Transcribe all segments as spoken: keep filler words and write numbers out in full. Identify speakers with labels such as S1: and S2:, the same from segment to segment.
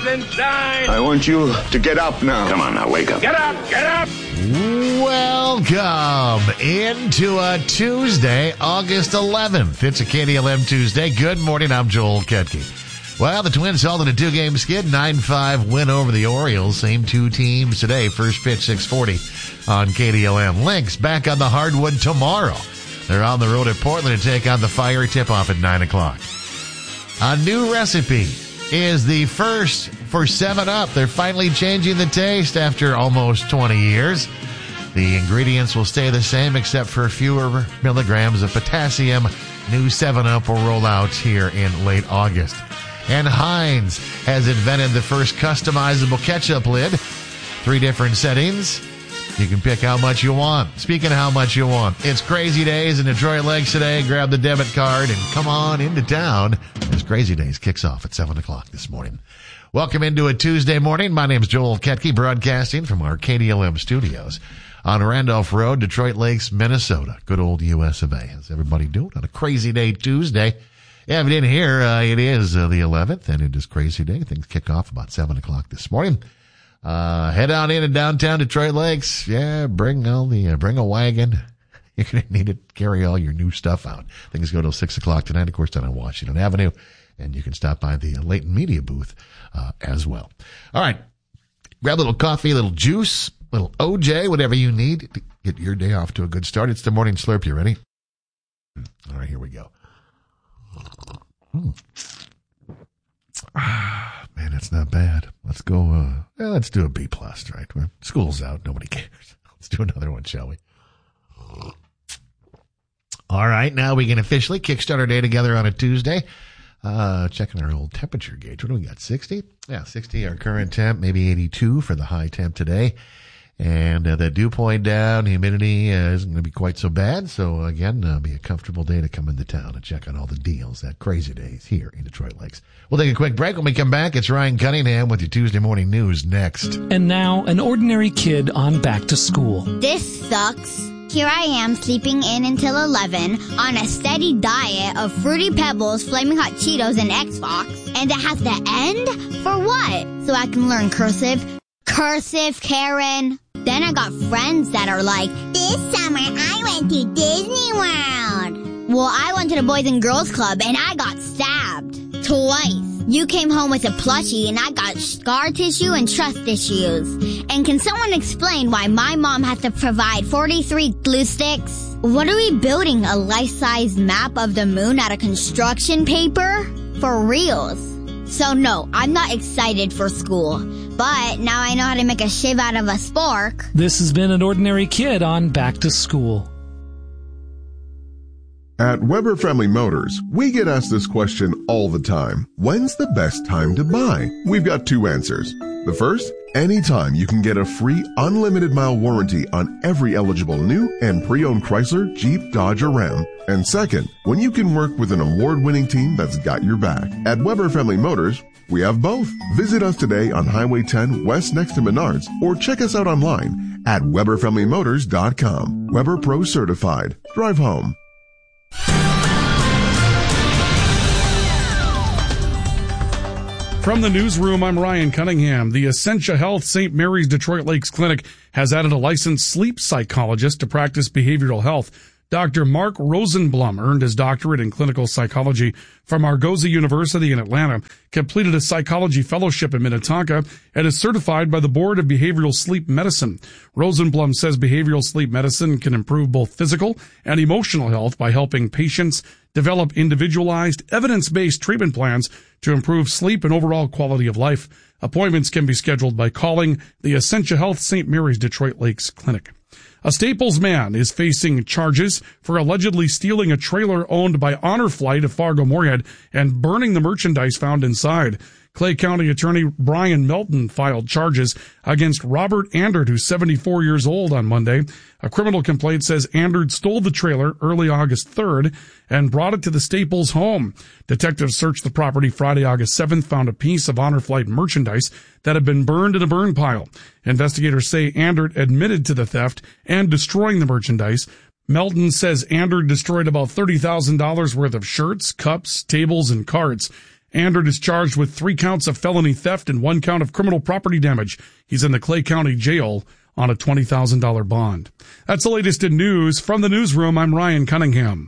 S1: inside.
S2: I want you to get up now.
S3: Come on now, wake up.
S1: Get up, get up.
S4: Welcome into a Tuesday, August eleventh. It's a K D L M Tuesday. Good morning, I'm Joel Ketke. Well, the Twins held in a two-game skid, nine five win over the Orioles. Same two teams today. First pitch, six forty on K D L M. Lynx back on the hardwood tomorrow. They're on the road at Portland to take on the Fire. Tip-off at nine o'clock. A new recipe is the first for seven up. They're finally changing the taste after almost twenty years. The ingredients will stay the same except for fewer milligrams of potassium. New seven up will roll out here in late August. And Heinz has invented the first customizable ketchup lid. Three different settings. You can pick how much you want. Speaking of how much you want, it's Crazy Days in Detroit Lakes today. Grab the debit card and come on into town as Crazy Days kicks off at seven o'clock this morning. Welcome into a Tuesday morning. My name is Joel Ketke, broadcasting from our K D L M studios on Randolph Road, Detroit Lakes, Minnesota. Good old U S of A. How's everybody doing on a Crazy Day Tuesday? Yeah, if you didn't hear, uh, it is uh, the eleventh, and it is Crazy Day. Things kick off about seven o'clock this morning. Uh, head on in to downtown Detroit Lakes. Yeah, bring all the, uh, bring a wagon. You're going to need to carry all your new stuff out. Things go till six o'clock tonight, of course, down on Washington Avenue. And you can stop by the uh, Leighton Media booth, uh, as well. All right. Grab a little coffee, a little juice, a little O J, whatever you need to get your day off to a good start. It's the morning slurp. You ready? All right, here we go. Hmm. Ah, man, that's not bad. Let's go, uh, yeah, let's do a B plus, right? Well, school's out. Nobody cares. Let's do another one, shall we? All right. Now we can officially kickstart our day together on a Tuesday. Uh, checking our old temperature gauge. What do we got? sixty? Yeah, sixty, our current temp, maybe eighty-two for the high temp today. And uh, the dew point down, humidity uh, isn't going to be quite so bad. So, again, uh, be a comfortable day to come into town and check out all the deals at Crazy Days here in Detroit Lakes. We'll take a quick break. When we come back, it's Ryan Cunningham with your Tuesday morning news next.
S5: And now, an ordinary kid on back to school.
S6: This sucks. Here I am sleeping in until eleven on a steady diet of Fruity Pebbles, Flaming Hot Cheetos, and Xbox. And it has to end? For what? So I can learn cursive? Cursive, Karen. Then I got friends that are like, this summer I went to Disney World. Well, I went to the Boys and Girls Club and I got stabbed. Twice. You came home with a plushie and I got scar tissue and trust issues. And can someone explain why my mom has to provide forty-three glue sticks? What are we building, a life-size map of the moon out of construction paper? For reals. So no, I'm not excited for school. But now I know how to make a shiv out of a spork.
S5: This has been an ordinary kid on back to school.
S7: At Weber Family Motors, we get asked this question all the time. When's the best time to buy? We've got two answers. The first, anytime you can get a free unlimited mile warranty on every eligible new and pre-owned Chrysler, Jeep, Dodge, or Ram. And second, when you can work with an award-winning team that's got your back. At Weber Family Motors, we have both. Visit us today on Highway ten West next to Menards or check us out online at Weber Family Motors dot com. Weber Pro Certified. Drive home.
S8: From the newsroom, I'm Ryan Cunningham. The Essentia Health Saint Mary's Detroit Lakes Clinic has added a licensed sleep psychologist to practice behavioral health. Doctor Mark Rosenblum earned his doctorate in clinical psychology from Argosy University in Atlanta, completed a psychology fellowship in Minnetonka, and is certified by the Board of Behavioral Sleep Medicine. Rosenblum says behavioral sleep medicine can improve both physical and emotional health by helping patients develop individualized, evidence-based treatment plans to improve sleep and overall quality of life. Appointments can be scheduled by calling the Essentia Health Saint Mary's Detroit Lakes Clinic. A Staples man is facing charges for allegedly stealing a trailer owned by Honor Flight of Fargo-Moorhead and burning the merchandise found inside. Clay County Attorney Brian Melton filed charges against Robert Andert, who's seventy-four years old, on Monday. A criminal complaint says Andert stole the trailer early August third and brought it to the Staples home. Detectives searched the property Friday, August seventh, found a piece of Honor Flight merchandise that had been burned in a burn pile. Investigators say Andert admitted to the theft and destroying the merchandise. Melton says Andert destroyed about thirty thousand dollars worth of shirts, cups, tables, and carts. Andert is charged with three counts of felony theft and one count of criminal property damage. He's in the Clay County Jail on a twenty thousand dollars bond. That's the latest in news. From the newsroom, I'm Ryan Cunningham.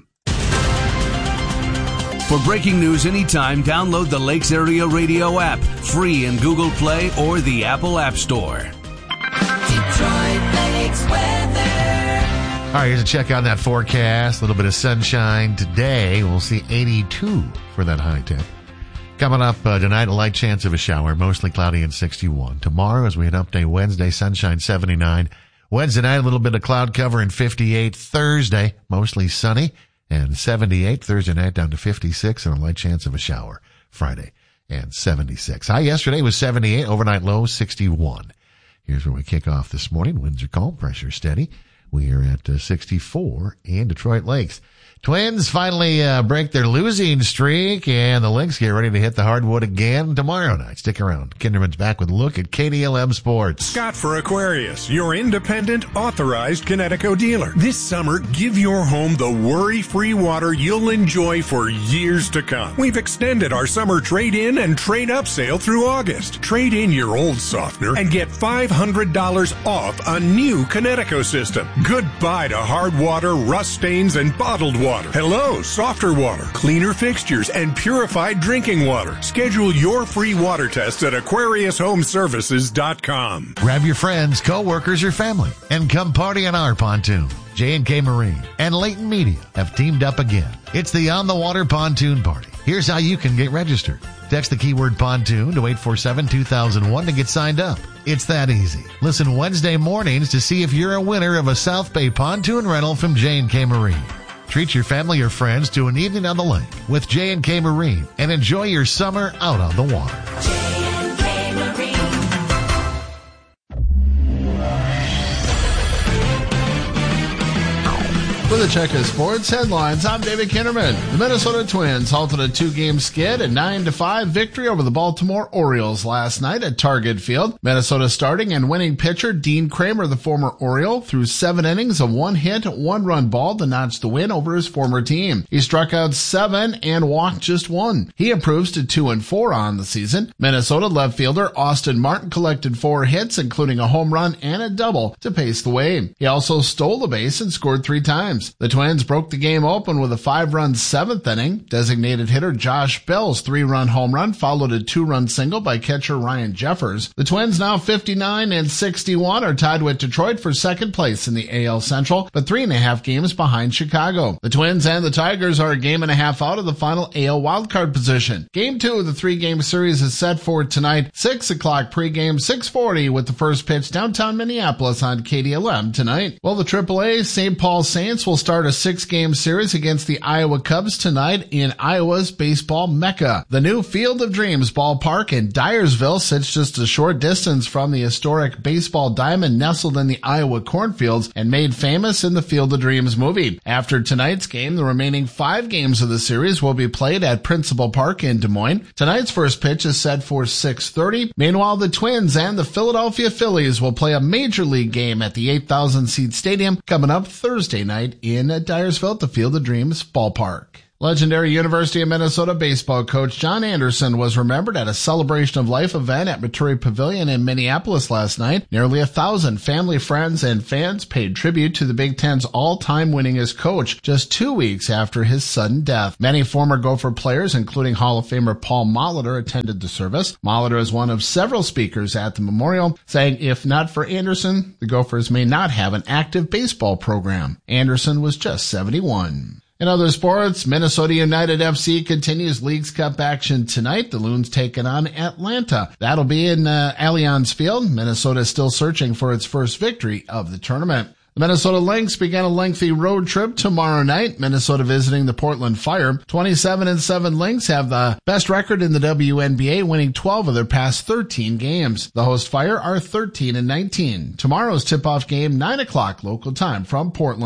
S1: For breaking news anytime, download the Lakes Area Radio app, free in Google Play or the Apple App Store.
S3: Detroit Lakes weather.
S4: All right, here's a check on that forecast. A little bit of sunshine today. We'll see eighty-two for that high temp. Coming up uh, tonight, a light chance of a shower, mostly cloudy and sixty-one. Tomorrow, as we hit up day Wednesday, sunshine seventy-nine. Wednesday night, a little bit of cloud cover and fifty-eight. Thursday, mostly sunny and seventy-eight. Thursday night down to fifty-six and a light chance of a shower. Friday and seventy-six. High yesterday was seventy-eight, overnight low sixty-one. Here's where we kick off this morning. Winds are calm, pressure steady. We are at uh, sixty-four in Detroit Lakes. Twins finally uh, break their losing streak, and the Lynx get ready to hit the hardwood again tomorrow night. Stick around. Kinderman's back with a look at K D L M Sports.
S9: Scott for Aquarius, your independent, authorized Kinetico dealer. This summer, give your home the worry-free water you'll enjoy for years to come. We've extended our summer trade-in and trade-up sale through August. Trade in your old softener and get five hundred dollars off a new Kinetico system. Goodbye to hard water, rust stains, and bottled water. Water. Hello, softer water, cleaner fixtures, and purified drinking water. Schedule your free water test at Aquarius Home Services dot com.
S4: Grab your friends, co-workers, or family and come party on our pontoon. J and K Marine and Leighton Media have teamed up again. It's the On the Water Pontoon Party. Here's how you can get registered. Text the keyword pontoon to eight four seven two thousand one to get signed up. It's that easy. Listen Wednesday mornings to see if you're a winner of a South Bay pontoon rental from J and K Marine. Treat your family or friends to an evening on the lake with J and K Marine and enjoy your summer out on the water.
S3: J and K Marine.
S10: For the Checker Sports headlines, I'm David Kinderman. The Minnesota Twins halted a two-game skid and nine to five victory over the Baltimore Orioles last night at Target Field. Minnesota starting and winning pitcher Dean Kramer, the former Oriole, threw seven innings of one hit, one run ball to notch the win over his former team. He struck out seven and walked just one. He improves to two and four on the season. Minnesota left fielder Austin Martin collected four hits, including a home run and a double to pace the way. He also stole the base and scored three times. The Twins broke the game open with a five-run seventh inning. Designated hitter Josh Bell's three-run home run followed a two-run single by catcher Ryan Jeffers. The Twins, now fifty-nine and sixty-one, are tied with Detroit for second place in the A L Central, but three and a half games behind Chicago. The Twins and the Tigers are a game and a half out of the final A L wildcard position. Game two of the three-game series is set for tonight, six o'clock pregame, six forty with the first pitch downtown Minneapolis on K D L M tonight. Well, the triple A Saint Paul Saints will start a six-game series against the Iowa Cubs tonight in Iowa's baseball mecca. The new Field of Dreams ballpark in Dyersville sits just a short distance from the historic baseball diamond nestled in the Iowa cornfields and made famous in the Field of Dreams movie. After tonight's game, the remaining five games of the series will be played at Principal Park in Des Moines. Tonight's first pitch is set for six thirty. Meanwhile, the Twins and the Philadelphia Phillies will play a major league game at the eight thousand seat stadium coming up Thursday night in Dyersville at the Field of Dreams ballpark. Legendary University of Minnesota baseball coach John Anderson was remembered at a Celebration of Life event at Maturi Pavilion in Minneapolis last night. Nearly a thousand family, friends, and fans paid tribute to the Big Ten's all-time winningest coach just two weeks after his sudden death. Many former Gopher players, including Hall of Famer Paul Molitor, attended the service. Molitor is one of several speakers at the memorial, saying if not for Anderson, the Gophers may not have an active baseball program. Anderson was just seventy-one. In other sports, Minnesota United F C continues Leagues Cup action tonight. The Loons taking on Atlanta. That'll be in uh, Allianz Field. Minnesota is still searching for its first victory of the tournament. The Minnesota Lynx began a lengthy road trip tomorrow night. Minnesota visiting the Portland Fire. twenty-seven and seven Lynx have the best record in the W N B A, winning twelve of their past thirteen games. The host Fire are thirteen and nineteen. Tomorrow's tip-off game, nine o'clock local time from Portland.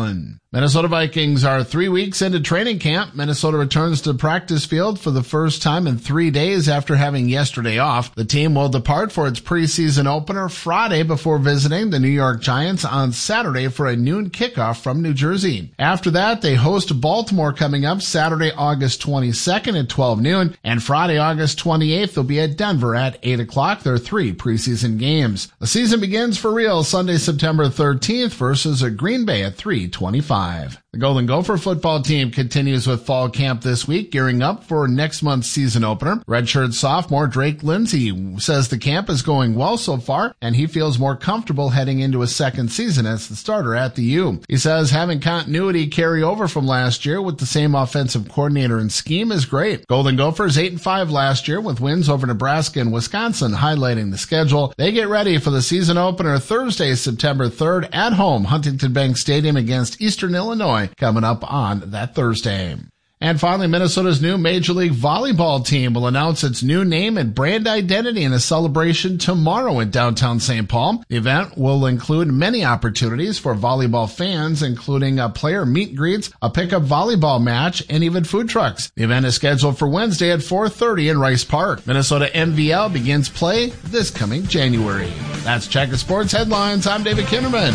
S10: Minnesota Vikings are three weeks into training camp. Minnesota returns to practice field for the first time in three days after having yesterday off. The team will depart for its preseason opener Friday before visiting the New York Giants on Saturday for a noon kickoff from New Jersey. After that, they host Baltimore coming up Saturday, August twenty-second at twelve noon, and Friday, August twenty-eighth, they'll be at Denver at eight o'clock. There are three preseason games. The season begins for real Sunday, September thirteenth versus Green Bay at three twenty-five. The Golden Gopher football team continues with fall camp this week, gearing up for next month's season opener. Redshirt sophomore Drake Lindsay says the camp is going well so far, and he feels more comfortable heading into a second season as the starter at the U. He says having continuity carry over from last year with the same offensive coordinator and scheme is great. Golden Gophers eight and five last year with wins over Nebraska and Wisconsin highlighting the schedule. They get ready for the season opener Thursday, September third at home, Huntington Bank Stadium against Eastern Illinois, coming up on that Thursday. And finally, Minnesota's new Major League Volleyball team will announce its new name and brand identity in a celebration tomorrow in downtown Saint Paul. The event will include many opportunities for volleyball fans, including a player meet and greets, a pickup volleyball match, and even food trucks. The event is scheduled for Wednesday at four thirty in Rice Park. Minnesota M V L begins play this coming January. That's Check the Sports Headlines. I'm David Kinderman.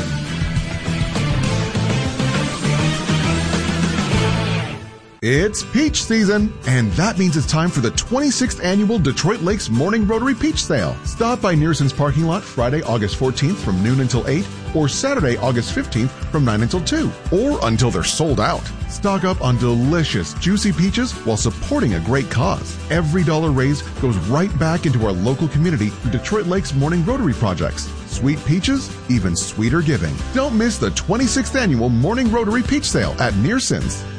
S7: It's peach season, and that means it's time for the twenty-sixth annual Detroit Lakes Morning Rotary Peach Sale. Stop by Nearson's parking lot Friday, August fourteenth from noon until eight, or Saturday, August fifteenth from nine until two, or until they're sold out. Stock up on delicious, juicy peaches while supporting a great cause. Every dollar raised goes right back into our local community through Detroit Lakes Morning Rotary projects. Sweet peaches, even sweeter giving. Don't miss the twenty-sixth annual Morning Rotary Peach Sale at Nearson's.